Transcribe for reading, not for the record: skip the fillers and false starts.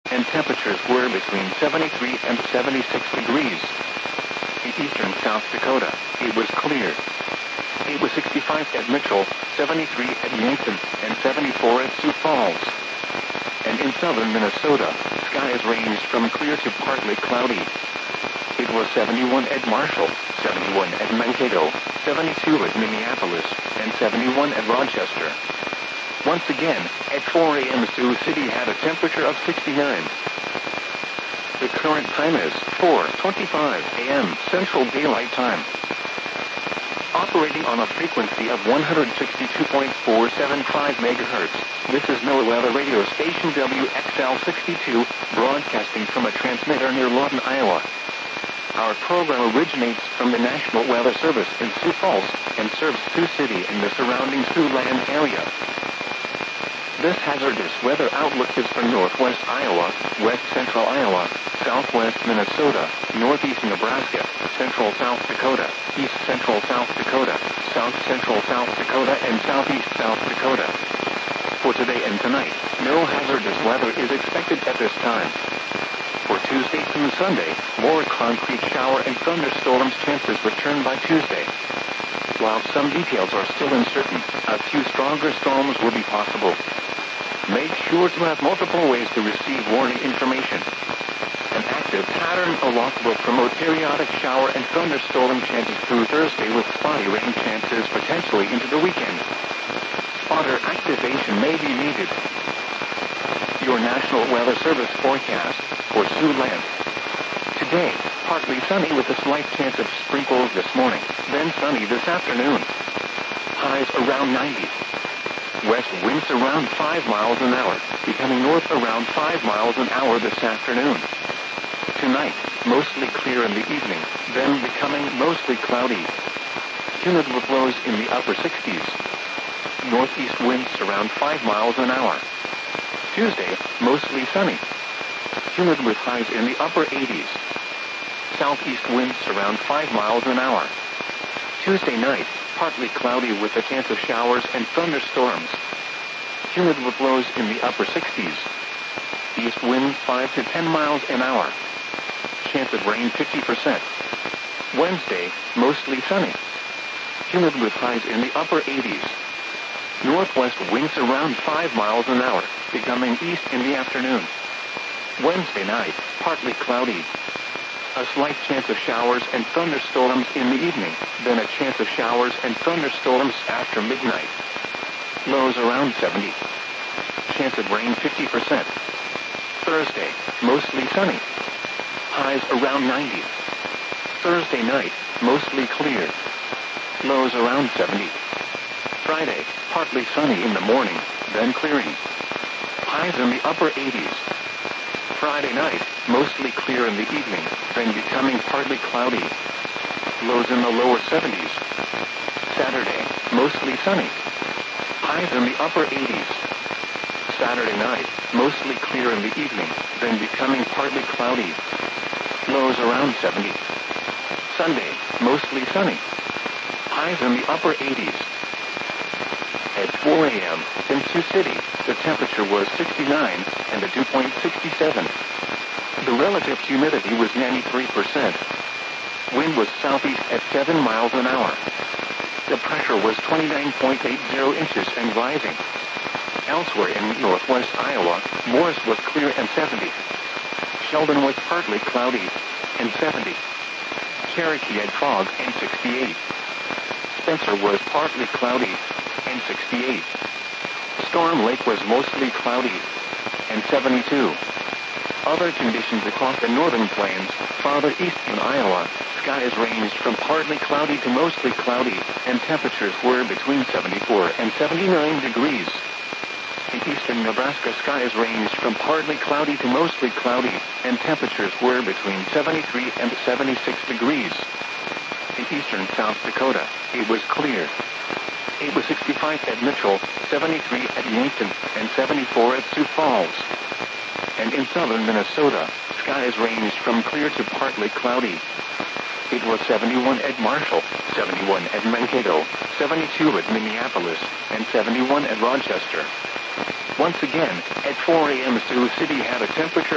and temperatures were between 73 and 76 degrees. In eastern South Dakota, it was clear. It was 65 at Mitchell, 73 at Yankton, and 74 at Sioux Falls. And in southern Minnesota, skies ranged from clear to partly cloudy. It was 71 at Marshall, 71 at Mankato, 72 at Minneapolis, and 71 at Rochester. Once again, at 4 a.m. Sioux City had a temperature of 69. The current time is 4:25 a.m. Central Daylight Time. Operating on a frequency of 162.475 megahertz, this is NOAA Weather Radio Station WXL62, broadcasting from a transmitter near Lawton, Iowa. Our program originates from the National Weather Service in Sioux Falls and serves Sioux City and the surrounding Siouxland area. This hazardous weather outlook is for northwest Iowa, west central Iowa, southwest Minnesota, northeast Nebraska, central South Dakota, east central South Dakota, south central South Dakota, and southeast South Dakota. For today and tonight, no hazardous weather is expected at this time. For Tuesday through Sunday, more concrete shower and thunderstorms chances return by Tuesday. While some details are still uncertain, a few stronger storms will be possible. Make sure to have multiple ways to receive warning information. An active pattern aloft will promote periodic shower and thunderstorm chances through Thursday with spotty rain chances potentially into the weekend. Spotter activation may be needed. Your National Weather Service forecast for Siouxland. Today, partly sunny with a slight chance of sprinkles this morning, then sunny this afternoon. Highs around 90. West winds around 5 miles an hour, becoming north around 5 miles an hour this afternoon. Tonight, mostly clear in the evening, then becoming mostly cloudy. Humid with lows in the upper 60s. Northeast winds around 5 miles an hour. Tuesday, mostly sunny. Humid with highs in the upper 80s. Southeast winds around 5 miles an hour. Tuesday night, partly cloudy with a chance of showers and thunderstorms. Humid with lows in the upper 60s. East wind 5 to 10 miles an hour. Chance of rain 50%. Wednesday, mostly sunny. Humid with highs in the upper 80s. Northwest winds around 5 miles an hour, becoming east in the afternoon. Wednesday night, partly cloudy. A slight chance of showers and thunderstorms in the evening, then a chance of showers and thunderstorms after midnight. Lows around 70. Chance of rain 50%. Thursday, mostly sunny. Highs around 90. Thursday night, mostly clear. Lows around 70. Friday, partly sunny in the morning, then clearing. Highs in the upper 80s. Friday night, mostly clear in the evening, then becoming partly cloudy. Lows in the lower 70s. Saturday, mostly sunny. Highs in the upper 80s. Saturday night, mostly clear in the evening, then becoming partly cloudy. Lows around 70. Sunday, mostly sunny. Highs in the upper 80s. At 4 a.m. in Sioux City, the temperature was 69 and the dew point 67. The relative humidity was 93%. Wind was southeast at 7 miles an hour. The pressure was 29.80 inches and rising. Elsewhere in northwest Iowa, Morris was clear and 70. Sheldon was partly cloudy and 70. Cherokee had fog and 68. Spencer was partly cloudy and 68. Storm Lake was mostly cloudy and 72. Other conditions across the northern plains, farther east in Iowa, skies ranged from partly cloudy to mostly cloudy, and temperatures were between 74 and 79 degrees. In eastern Nebraska, skies ranged from partly cloudy to mostly cloudy, and temperatures were between 73 and 76 degrees. In eastern South Dakota, it was clear. It was 65 at Mitchell, 73 at Yankton, and 74 at Sioux Falls. And in southern Minnesota, skies ranged from clear to partly cloudy. It was 71 at Marshall, 71 at Mankato, 72 at Minneapolis, and 71 at Rochester. Once again, at 4 a.m. Sioux City had a temperature